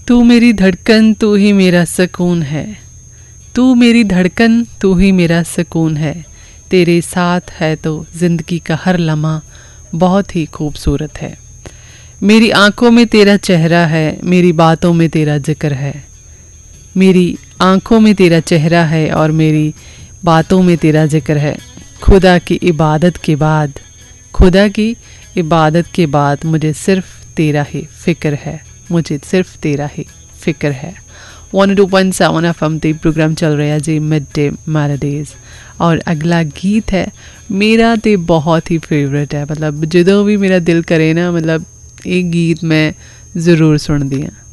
तू मेरी धड़कन तू ही मेरा सुकून है, तू मेरी धड़कन तू ही मेरा सुकून है, तेरे साथ है तो ज़िंदगी का हर लम्हा बहुत ही खूबसूरत है। मेरी आँखों में तेरा चेहरा है, मेरी बातों में तेरा जिक्र है। मेरी आँखों में तेरा चेहरा है और मेरी बातों में तेरा जिक्र है। खुदा की इबादत के बाद, खुदा की इबादत के बाद मुझे सिर्फ तेरा ही फ़िक्र है, मुझे सिर्फ तेरा ही फ़िक्र है। 102.7 FM ते प्रोग्राम चल रहा जी मिड डे मैलोडीज़ और अगला गीत है मेरा ते बहुत ही फेवरेट है। मतलब जो भी मेरा दिल करे ना, मतलब एक गीत मैं ज़रूर सुन दिया।